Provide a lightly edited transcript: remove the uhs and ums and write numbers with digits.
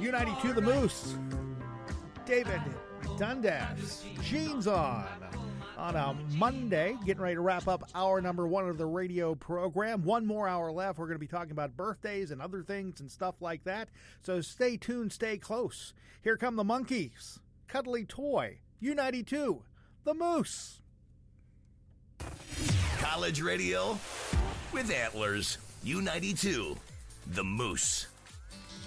U92 The Moose, David Dundas, Jeans on a Monday, getting ready to wrap up hour number one of the radio program. One more hour left. We're going to be talking about birthdays and other things and stuff like that. So stay tuned, stay close. Here come the Monkees, Cuddly Toy, U92, The Moose. College radio with Antlers, U92, The Moose.